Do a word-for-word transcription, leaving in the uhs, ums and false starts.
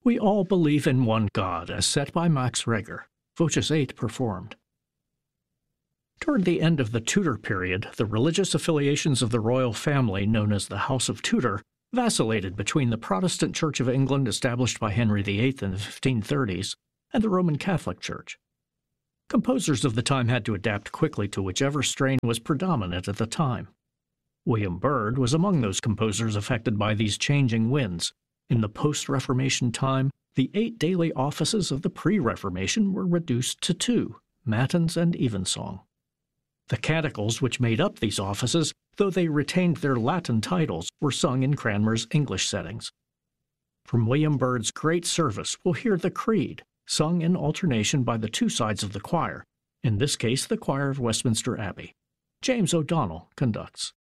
We all believe in one God, as set by Max Reger, Voces eight performed. Toward the end of the Tudor period, the religious affiliations of the royal family, known as the House of Tudor, vacillated between the Protestant Church of England established by Henry the Eighth in the fifteen thirties and the Roman Catholic Church. Composers of the time had to adapt quickly to whichever strain was predominant at the time. William Byrd was among those composers affected by these changing winds. In the post-Reformation time, the eight daily offices of the pre-Reformation were reduced to two, matins and evensong. The canticles which made up these offices, though they retained their Latin titles, were sung in Cranmer's English settings. From William Byrd's great service we'll hear the Creed, sung in alternation by the two sides of the choir, in this case the choir of Westminster Abbey. James O'Donnell conducts.